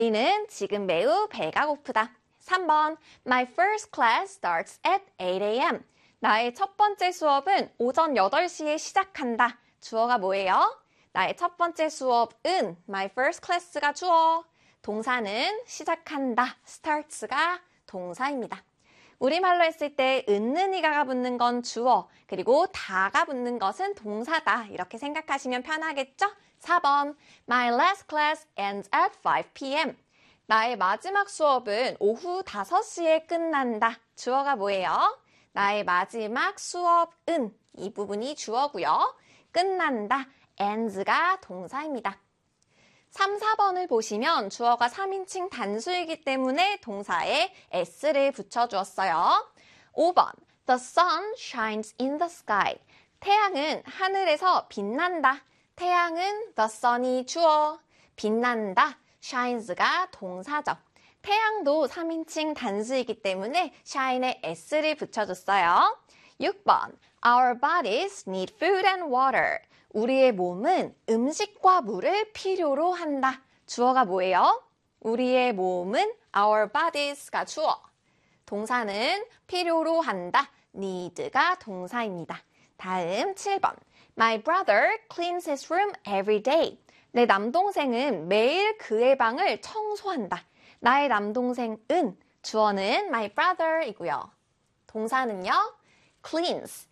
우리는 지금 매우 배가 고프다. 3번 My first class starts at 8 a.m. 나의 첫 번째 수업은 오전 8시에 시작한다. 주어가 뭐예요? 나의 첫 번째 수업은 My first class가 주어. 동사는 시작한다. starts가 동사입니다. 우리말로 했을 때 은는이가가 붙는 건 주어, 그리고 다가 붙는 것은 동사다. 이렇게 생각하시면 편하겠죠? 4번 My last class ends at 5 p.m. 나의 마지막 수업은 오후 5시에 끝난다. 주어가 뭐예요? 나의 마지막 수업은 이 부분이 주어고요. 끝난다. ends가 동사입니다. 3, 4번을 보시면 주어가 3인칭 단수이기 때문에 동사에 s를 붙여주었어요. 5번 The sun shines in the sky. 태양은 하늘에서 빛난다. 태양은 the sun이 주어. 빛난다. shines가 동사죠. 태양도 3인칭 단수이기 때문에 shine에 s를 붙여줬어요. 6번 Our bodies need food and water. 우리의 몸은 음식과 물을 필요로 한다. 주어가 뭐예요? 우리의 몸은 our bodies가 주어. 동사는 필요로 한다. need가 동사입니다. 다음 7번. My brother cleans his room every day. 내 남동생은 매일 그의 방을 청소한다. 나의 남동생은 주어는 my brother이고요. 동사는요. cleans.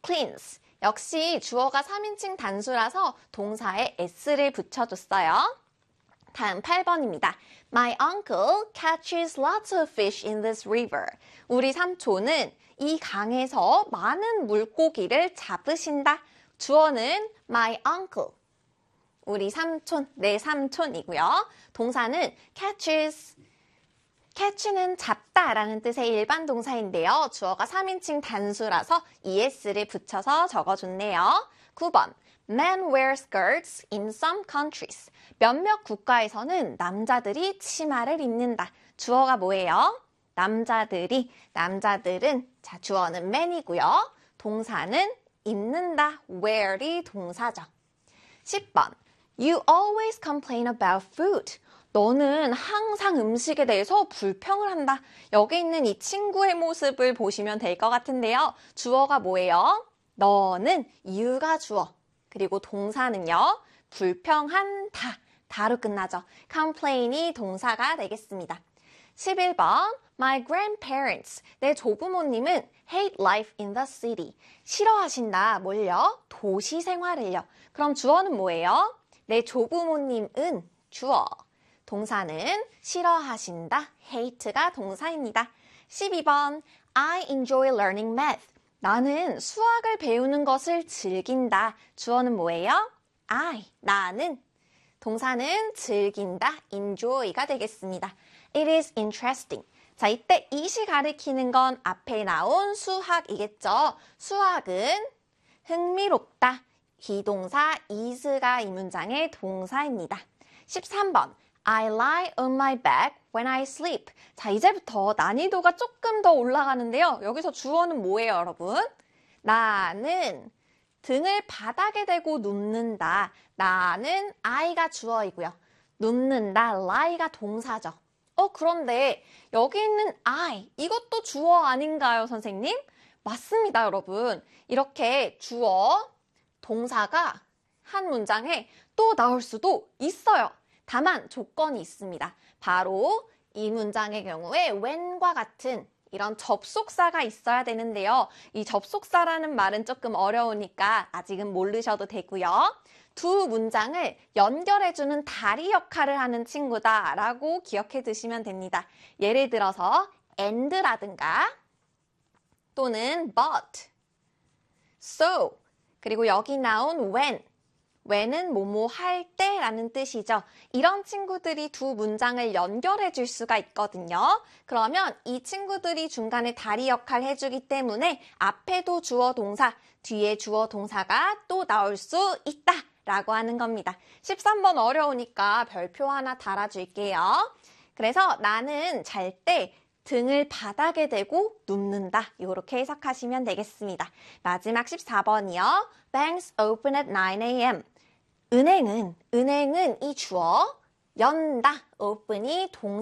역시 주어가 3인칭 단수라서 동사에 s를 붙여줬어요. 다음 8번입니다. My uncle catches lots of fish in this river. 우리 삼촌은 이 강에서 많은 물고기를 잡으신다. 주어는 my uncle. 우리 삼촌, 내 삼촌이고요. 동사는 catches. catch는 잡다라는 뜻의 일반 동사인데요. 주어가 3인칭 단수라서 es를 붙여서 적어줬네요. 9번 Men wear skirts in some countries. 몇몇 국가에서는 남자들이 치마를 입는다. 주어가 뭐예요? 남자들은 자 주어는 man이고요. 동사는 입는다. wear이 동사죠. 10번 You always complain about food. 너는 항상 음식에 대해서 불평을 한다. 여기 있는 이 친구의 모습을 보시면 될 것 같은데요. 주어가 뭐예요? 너는 you가 주어. 그리고 동사는요. 불평한다. 다로 끝나죠. complain이 동사가 되겠습니다. 11번 My grandparents. 내 조부모님은 hate life in the city. 싫어하신다. 뭘요? 도시 생활을요. 그럼 주어는 뭐예요? 내 조부모님은 주어. 동사는 싫어하신다. hate가 동사입니다. 12번 I enjoy learning math. 나는 수학을 배우는 것을 즐긴다. 주어는 뭐예요? 나는. 동사는 즐긴다. enjoy가 되겠습니다. It is interesting. 자, 이때 it이 가리키는 건 앞에 나온 수학이겠죠. 수학은 흥미롭다. 비동사 is가 이 문장의 동사입니다. 13번 I lie on my back when I sleep. 자, 이제부터 난이도가 조금 더 올라가는데요. 여기서 주어는 뭐예요, 여러분? 나는 등을 바닥에 대고 눕는다. 나는 I가 주어이고요. 눕는다, lie가 동사죠. 그런데 여기 있는 I, 이것도 주어 아닌가요, 선생님? 맞습니다, 여러분. 이렇게 주어, 동사가 한 문장에 또 나올 수도 있어요. 다만 조건이 있습니다. 바로 이 문장의 경우에 when과 같은 이런 접속사가 있어야 되는데요. 이 접속사라는 말은 조금 어려우니까 아직은 모르셔도 되고요. 두 문장을 연결해주는 다리 역할을 하는 친구다라고 기억해 두시면 됩니다. 예를 들어서 and라든가 또는 but, so, 그리고 여기 나온 when은 뭐뭐 할 때라는 뜻이죠. 이런 친구들이 두 문장을 연결해 줄 수가 있거든요. 그러면 이 친구들이 중간에 다리 역할을 해주기 때문에 앞에도 주어 동사, 뒤에 주어 동사가 또 나올 수 있다 라고 하는 겁니다. 13번 어려우니까 별표 하나 달아줄게요. 그래서 나는 잘 때 등을 바닥에 대고 눕는다. 이렇게 해석하시면 되겠습니다. 마지막 14번이요. Banks open at 9 a.m. 은행은 이 주어, 연다, open이